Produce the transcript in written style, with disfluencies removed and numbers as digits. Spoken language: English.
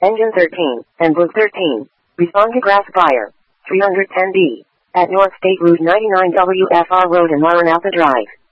Engine 13, and Blue 13. Respond to grass fire. 310B. At North State Route 99 WFR Road in Maranatha Drive.